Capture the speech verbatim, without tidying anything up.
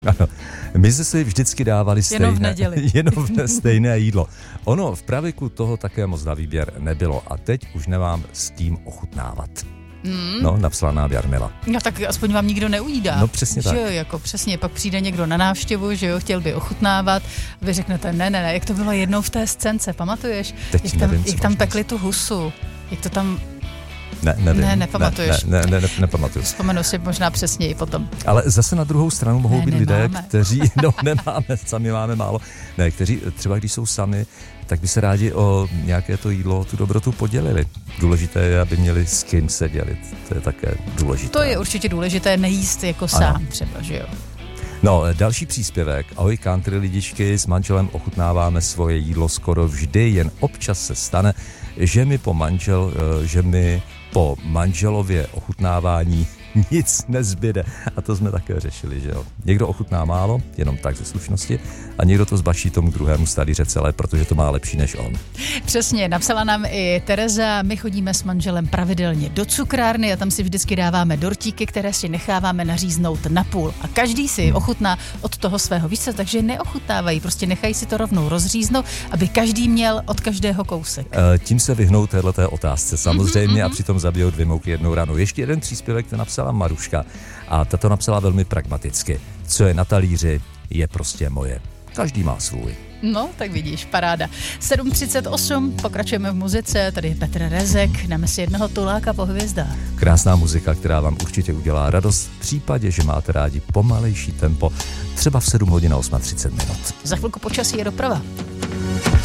Ano, my jsme si vždycky dávali stejné, jenom v neděli. jenom stejné jídlo. Ono v pravěku toho také moc na výběr nebylo a teď už nemám s tím ochutnávat. Mm. No, napsala nám Jarmila. No tak aspoň vám nikdo neujídá. No přesně tak. Že jo, jako přesně, pak přijde někdo na návštěvu, že jo, chtěl by ochutnávat. Vy řeknete, ne, ne, ne, jak to bylo jednou v té scénce, pamatuješ? Teď jak tam, nevím, jak tam pekli tu husu, jak to tam... Ne, nevím. Ne, nepamatuješ. Ne, ne, ne, ne, nepamatuju. Vzpomenu si možná přesněji potom. Ale zase na druhou stranu mohou ne, být nemáme. lidé, kteří, no nemáme, sami máme málo, ne, kteří třeba když jsou sami, tak by se rádi o nějaké to jídlo, tu dobrotu podělili. Důležité je, aby měli s kým se dělit. To je také důležité. To je určitě důležité, nejíst jako ano. Sám třeba, že jo. No, další příspěvek. Ahoj country lidičky, s manželem ochutnáváme svoje jídlo skoro vždy, jen občas se stane, že mi po manžel, že mi po manželově ochutnávání nic nezbyde. A to jsme také řešili, že jo. Někdo ochutná málo, jenom tak ze slušnosti, a někdo to zbačí tomu druhému talíře celé, protože to má lepší než on. Přesně, napsala nám i Tereza, my chodíme s manželem pravidelně do cukrárny a tam si vždycky dáváme dortíky, které si necháváme naříznout na půl. A každý si hmm. ochutná od toho svého více, takže neochutnávají, prostě nechají si to rovnou rozříznout, aby každý měl od každého kousek. E, tím se vyhnou téhleté otázce samozřejmě mm-hmm. a přitom zabijou dvě mouky jednou ranou. Ještě jeden příspěvek, to napsala Maruška a tato napsala velmi pragmaticky. Co je na talíři, je prostě moje. Každý má svůj. No, tak vidíš, paráda. sedm třicet osm, pokračujeme v muzice, tady je Petr Rezek, dáme si jednoho tuláka po hvězdách. Krásná muzika, která vám určitě udělá radost v případě, že máte rádi pomalejší tempo, třeba v sedm hodin a třicet osm minut. Za chvilku počasí je doprava.